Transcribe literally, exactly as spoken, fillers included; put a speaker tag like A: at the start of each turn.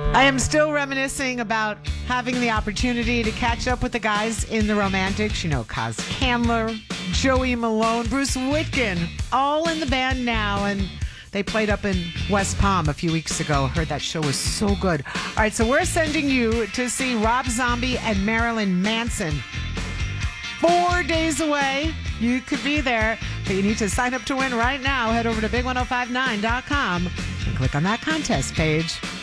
A: I am still reminiscing about having the opportunity to catch up with the guys in the Romantics. You know, Kaz Candler, Joey Malone, Bruce Witkin, all in the band now. And they played up in West Palm a few weeks ago. Heard that show was so good. All right, so we're sending you to see Rob Zombie and Marilyn Manson. Four days away. You could be there, but you need to sign up to win right now. Head over to big ten fifty-nine dot com and click on that contest page.